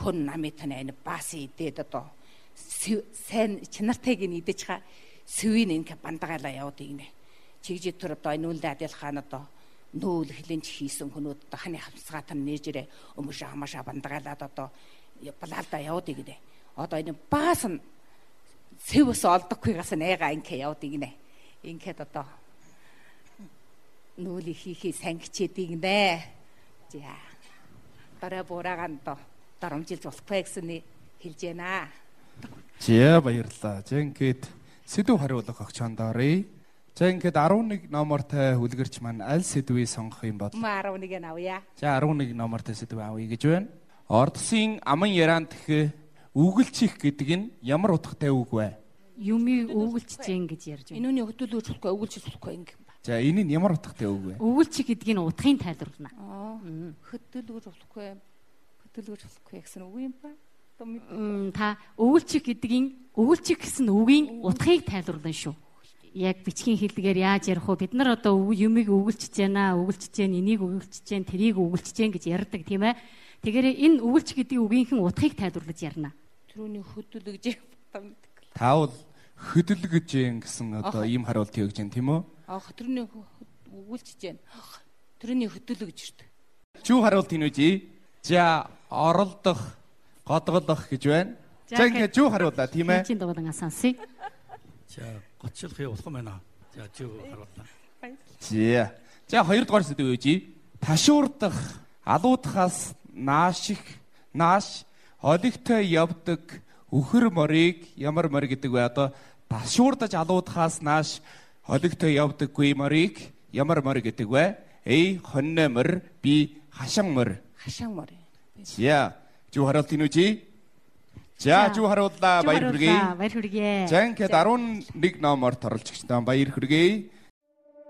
хүн намитны энэ бас идээд одоо сайн чанартайг нь идэж ха сэвийн ингээ бандагаалаа яваад игнэ. Чигжид төр одоо энэ үлдэ адилхан одоо нүүл хилэнч хийсэн хүмүүс одоо ханы хамсгаатан нээжрээ өмш хамаашаа бандагаалаад одоо балаалда яваад игнэ. Одоо энэ бас нь сэвс олдохгүйгаас нэга ингээ яваад игнэ. Ингээд одоо нүүли хийхий сангичээд игнэ. За. Дараа бураагаан одоо дарамжилж болохгүй гэсэн хэлж байна. За баярлалаа. За ингээд сэдв хариулах огчондоръё. За ингээд 11 номортой хүлгэрч маань аль сэдвийг сонгох юм бол? 11-ийг авъя. За 11 номортой сэдв авъя гэж байна. Ордсын аман яран тэх үгэлчих гэдэг нь ямар утгатай үг вэ? Юмыг өгүүлчихэж гэж ярьж байна. Энүүний хөдөлгөөж болохгүй, өгүүлж болохгүй юм ба. За энэ нь ямар утгатай үг вэ? Өгүүлчих гэдгийг нь утгыг тайлбарлана. Хөдөлгөөж болохгүй гэсэн үг юм ба. Та өгүүлчих гэсэн үгийн утгыг тайлбарлана шүү. Яг бичгийн хэллэгээр яаж ярих вэ? Бид нар одоо юмыг өгүүлчихэж байна, энийг өгүүлчихэж байна, тэрийг өгүүлчихэж байна гэж ярьдаг тийм ээ. Тэгэхээр энэ өгүүлчих гэдэг үгийнхэн утгыг тайлбарлаж ярина. Тэрүүний хөдөлгөж Таавал хөдөлгөж гэсэн одоо ийм хариулт өгж байна тийм үү? Тэрүүний өгүүлчихэж байна. Тэрүүний хөдөлгөж шүү. Чүү хариулт энэ үгүй. За оролдох, годголох гэж байна. За ингээд чүү хариуллаа тийм ээ? Чин дугуулан асансыг. За гочлох явуулах юм байна. За чүү хариуллаа. За хоёрдугаар сэдв үгүй. Ташуурдах, алуудахаас нааш олигтой явдаг үхэр морийг ямар мор гэдэг вэ? Одоо ташуурдаж алуудахаас нааш олигтой явдаггүй морийг ямар мор гэдэг вэ? A. Хоньны мор, B. Хашан мор. Хашан мор. За чүү хариулт энэ үгүй. За чүү хариуллаа баяр хүргэе. Баяр хүргэе. За ингээд 11 номоор торлцогчтой баяр хүргэе.